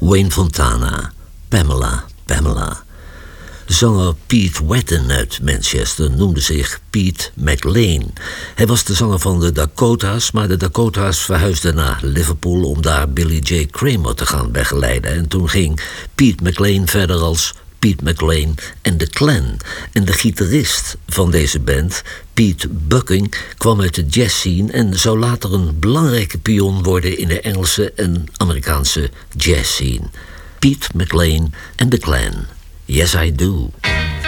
Wayne Fontana, Pamela, Pamela. Zanger Pete Wetton uit Manchester noemde zich Pete McLean. Hij was de zanger van de Dakota's, maar de Dakota's verhuisden naar Liverpool om daar Billy J. Kramer te gaan begeleiden. En toen ging Pete McLean verder als Pete McLean en The Clan. En de gitarist van deze band, Pete Bucking, kwam uit de jazzscene en zou later een belangrijke pion worden in de Engelse en Amerikaanse jazzscene. Pete McLean en The Clan. Yes, I do.